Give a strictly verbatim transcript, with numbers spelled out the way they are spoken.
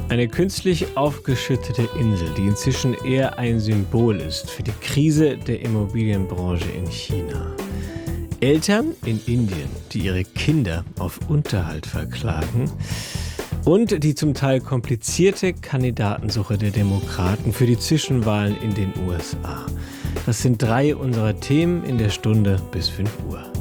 Eine künstlich aufgeschüttete Insel, die inzwischen eher ein Symbol ist für die Krise der Immobilienbranche in China. Eltern in Indien, die ihre Kinder auf Unterhalt verklagen. Und die zum Teil komplizierte Kandidatensuche der Demokraten für die Zwischenwahlen in den U S A. Das sind drei unserer Themen in der Stunde bis fünf Uhr.